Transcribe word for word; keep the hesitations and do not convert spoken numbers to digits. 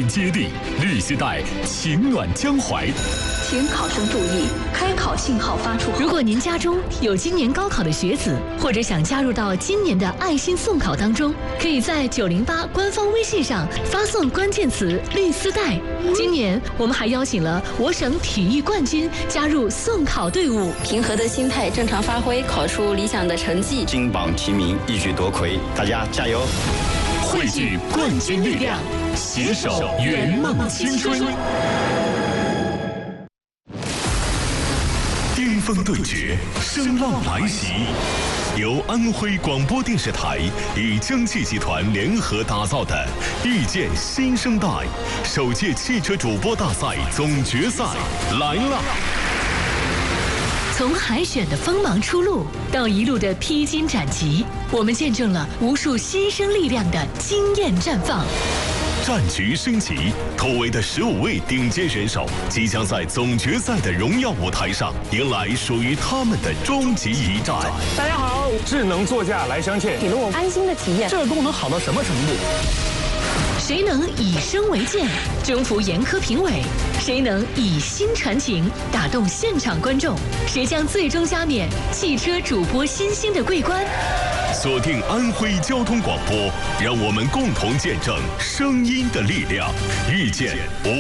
接力，绿丝带情暖江淮。 请考生注意，开考信号发出后。 如果您家中有今年高考的学子，或者想加入到今年的爱心送考当中，可以在九零八官方微信上发送关键词“绿丝带”。今年我们还邀请了我省体育冠军加入送考队伍， 平和的心态，正常发挥，考出理想的成绩， 金榜题名，一举夺魁，大家加油！ 汇聚冠军力量，携手圆梦青春。巅峰对决，声浪来袭。由安徽广播电视台与蒸汽集团联合打造的《遇见新生代》首届汽车主播大赛总决赛来了！ 从海选的锋芒初露到一路的披荆斩棘，我们见证了无数新生力量的惊艳绽放。 战局升级，突围的十五位顶尖选手即将在总决赛的荣耀舞台上迎来属于他们的终极一战。 大家好，智能座驾来相见， 给了我安心的体验。 这个功能好到什么程度？ 谁能以声为鉴，征服严苛评委？谁能以心传情，打动现场观众？谁将最终加冕汽车主播新星的桂冠？ 锁定安徽交通广播，让我们共同见证声音的力量，遇见